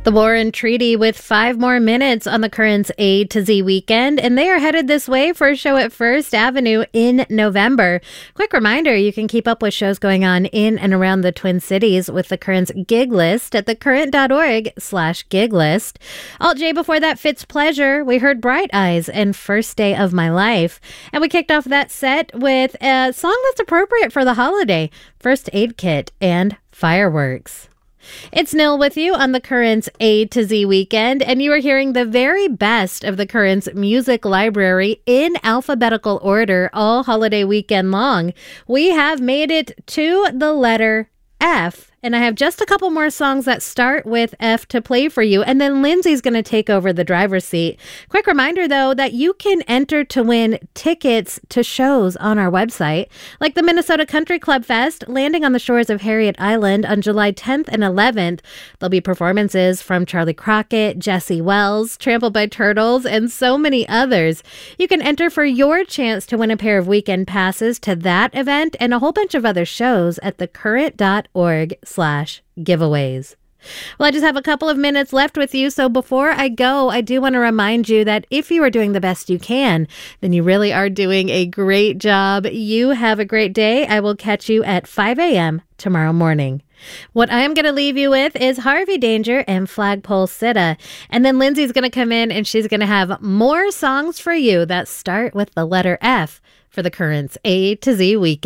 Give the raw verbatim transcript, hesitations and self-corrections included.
The Warren Treaty with five more minutes on the Currents A to Z weekend, and they are headed this way for a show at First Avenue in November. Quick reminder, you can keep up with shows going on in and around the Twin Cities with the Currents gig list at thecurrent.org slash gig list. Alt J before that, Fitz Pleasure. We heard Bright Eyes and First Day of My Life. And we kicked off that set with a song that's appropriate for the holiday, First Aid Kit and Fireworks. It's Nil with you on the Currents A to Z weekend, and you are hearing the very best of the Currents music library in alphabetical order all holiday weekend long. We have made it to the letter F, and I have just a couple more songs that start with F to play for you, and then Lindsay's going to take over the driver's seat. Quick reminder, though, that you can enter to win tickets to shows on our website, like the Minnesota Country Club Fest, landing on the shores of Harriet Island on July tenth and eleventh. There'll be performances from Charlie Crockett, Jesse Wells, Trampled by Turtles, and so many others. You can enter for your chance to win a pair of weekend passes to that event and a whole bunch of other shows at thecurrent.org slash giveaways. Well, I just have a couple of minutes left with you, so before I go, I do want to remind you that if you are doing the best you can, then you really are doing a great job. You have a great day. I will catch you at five a.m. tomorrow morning. What I am going to leave you with is Harvey Danger and Flagpole Sitta. And then Lindsay's going to come in and she's going to have more songs for you that start with the letter F for the Currents A to Z weekend.